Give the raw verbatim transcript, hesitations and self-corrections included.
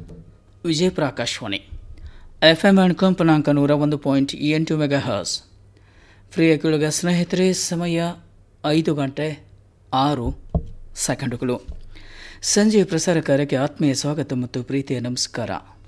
Vijayapura Akashvani F M and ಕಂಪನಾಂಕ ನೂರ ಒಂದು ಪಾಯಿಂಟ್ ಎಂಟು ಮೆಗಾ ಹರ್ಸ್. ಪ್ರಿಯ ಕೇಳುಗ ಸ್ನೇಹಿತರೆ, ಸಮಯ ಐದು ಗಂಟೆ ಆರು ಸೆಕೆಂಡುಗಳು. ಸಂಜೆಯ ಪ್ರಸಾರ ಕಾರ್ಯಕ್ಕೆ ಆತ್ಮೀಯ ಸ್ವಾಗತ ಮತ್ತು ಪ್ರೀತಿಯ ನಮಸ್ಕಾರ.